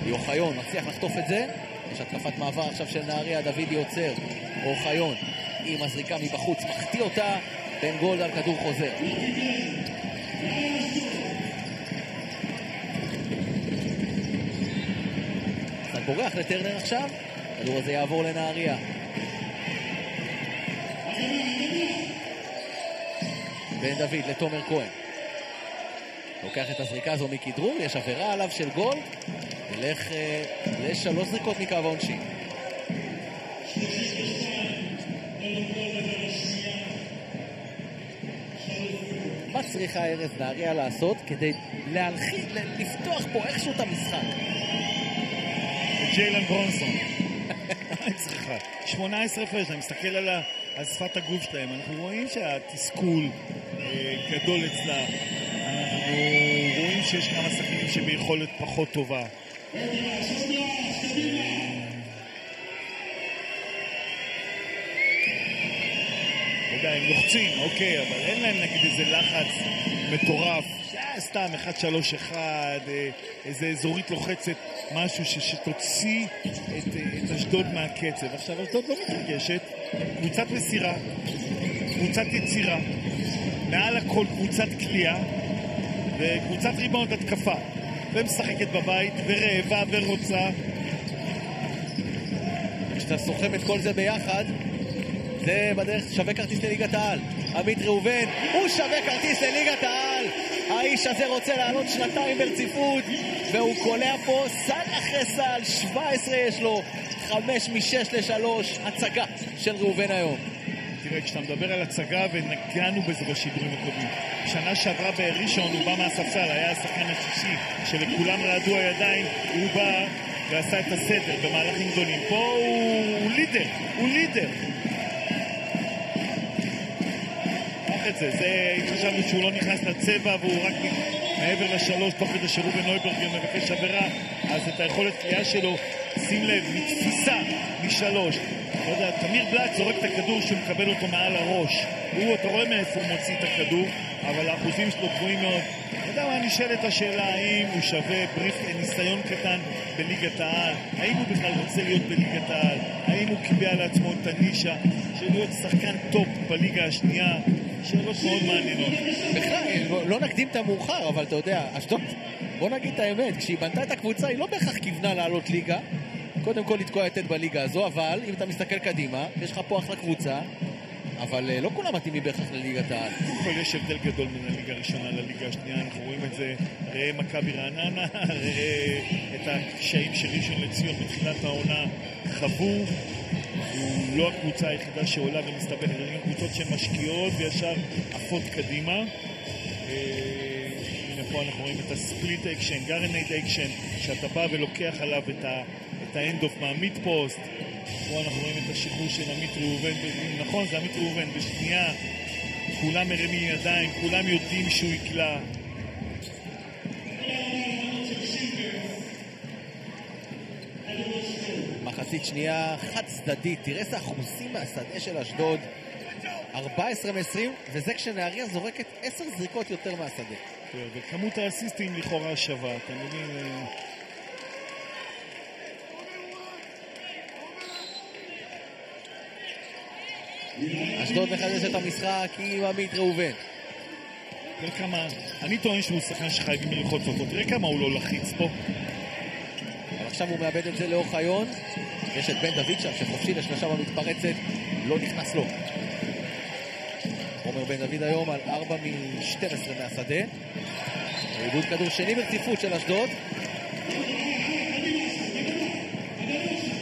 יוחיון מצליח לחטוף את זה. יש התקפת מעבר עכשיו של נהריה, דוד יוצר, יוחיון עם הזריקה מבחוץ, מחטיא אותה, בן גולד על כדור חוזר. קצת בורח לטרנר עכשיו, הכדור הזה יעבור לנהריה. בן דוד לתומר כהן. לוקח את הזריקה הזו מכדרור, יש עבירה עליו של גול, נלך לשלוש זריקות מקו העונשין. מה צריכה ארז נהריה לעשות כדי לפתוח פה איכשהו את המשחק? ג'יילן ברונסון. מה צריכה? 18 הפרש, אני מסתכל על שפת הגוף שלהם, אנחנו רואים שהתסכול גדול אצלה, אנחנו רואים שיש כמה שחקנים שביכולת פחות טובה. הם לוחצים, אוקיי, אבל אין להם נגיד איזה לחץ מטורף, סתם 1-3-1, איזה אזורית לוחצת, משהו שתוציא את אשדוד מהקצב. עכשיו אשדוד לא מתרגשת, קבוצת מסירה, קבוצת יצירה, מעל הכל קבוצת קליעה וקבוצת ריבאונד התקפה, ומשחקת בבית ורעבה ורוצה. כשאתה סוכם את כל זה ביחד, זה בדרך שווה כרטיס לליגת העל. עמית ראובן, הוא שווה כרטיס לליגת העל. האיש הזה רוצה לעלות שנתיים ברציפות, והוא קולע פה סל אחרי סל. 17 יש לו, 5 מ-6 ל-3, הצגה של ראובן היום. תראה, כשאתה מדבר על הצגה, ונגענו בזה בשידורים הקודמים, שנה שעברה בראשון הוא בא מהספסל, היה השחקן השישי שלכולם רעדו הידיים, הוא בא ועשה את הסדר במהלכים גדולים. פה הוא לידר, הוא לידר. זה חשבנו שהוא לא נכנס לצבע והוא רק מעבר לשלוש, תוך כדי שרובן נויברגר מבקש עבירה, אז את היכולת קריאה שלו, שים לב, מתפיסה משלוש. לא יודע, תמיר בלאט זורק את הכדור שהוא מקבל אותו מעל הראש, אתה רואה מאיפה הוא מוציא את הכדור, אבל האחוזים שלו גבוהים מאוד. אתה יודע מה, נשאלת השאלה האם הוא שווה ניסיון קטן בליגת העל, האם הוא בכלל רוצה להיות בליגת העל, האם הוא קיבע לעצמו את הנישה של להיות שחקן טופ בליגה השנייה. שאלות מאוד מעניינות. בכלל, לא נקדים את המאוחר, אבל אתה יודע, אשדוד, בוא נגיד את האמת, כשהיא בנתה את הקבוצה, היא לא בהכרח כיוונה לעלות ליגה, קודם כל לתקוע יתד בליגה הזו, אבל אם אתה מסתכל קדימה, יש לך פה אחלה קבוצה, אבל לא כולם מתאימים בהכרח לליגת העל. יש הבדל גדול מן הליגה הראשונה לליגה השנייה, אנחנו רואים את זה, ראה מכבי רעננה, ראה את הקשיים של ראשון לציון בתחילת העונה חוו, הוא לא הקבוצה היחידה שעולה ומסתבכת, הן קבוצות שמשקיעות וישר עפות קדימה. הנה פה אנחנו רואים את הספליט אקשן, גרנייד אקשן, שאתה בא ולוקח עליו את האנד אוף מהמיד פוסט. פה אנחנו רואים את השחרור של עמית ראובן, נכון, זה עמית ראובן, בשנייה כולם מרימים ידיים, כולם יודעים שהוא יקלע. מחצית שנייה חד צדדית, תראה איזה אחוזים מהשדה של אשדוד, 14 מ-20, וזה כשנהריה זורקת 10 זריקות יותר מהשדה. וכמות האסיסטים לכאורה שווה, אתם יודעים. אשדוד מחדש את המשחק עם עמית ראובן. תראה כמה, אני טוען שהוא שחקן שחייבים ללחוץ אותו, תראה כמה הוא לא לחיץ פה. עכשיו הוא מאבד את זה לאוחיון, יש את בן דוד שם שחופשי לשלושה במתפרצת, לא נכנס לו. עומר בן דוד היום על 4 מ-12 מהשדה, עיבוד כדור שני ברציפות של אשדוד.